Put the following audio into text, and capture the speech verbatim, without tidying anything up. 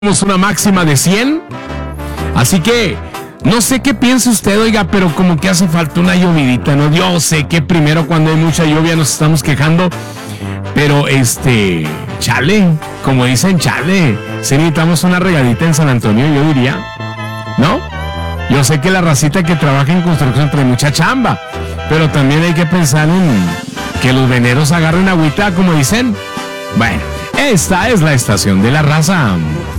Tenemos una máxima de cien, así que no sé qué piensa usted, oiga, pero como que hace falta una llovidita, ¿no? Yo sé que primero cuando hay mucha lluvia nos estamos quejando, pero este, chale, como dicen, chale, sí necesitamos una regadita en San Antonio, yo diría, ¿no? Yo sé que la racita que trabaja en construcción trae mucha chamba, pero también hay que pensar en que los veneros agarren agüita, como dicen. Bueno, esta es la estación de la raza.